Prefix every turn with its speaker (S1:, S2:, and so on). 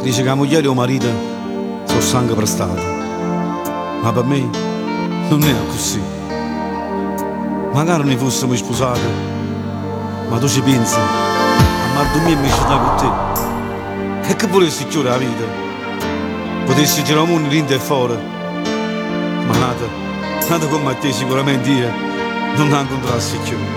S1: Dice che la moglie e il marito sono sangue prestato, ma per me non è così. Magari ne fossimo sposati, ma tu ci pensi a Mardomia mi città con te, e che volessi chiudere la vita, potessi girare il mondo dentro e fuori, ma nata come a te sicuramente io non la incontrassi più.